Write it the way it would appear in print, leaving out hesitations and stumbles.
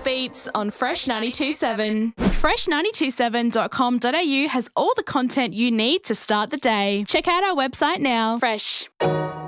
beats on Fresh 92.7. Fresh927.com.au has all the content you need to start the day. Check out our website now. Fresh.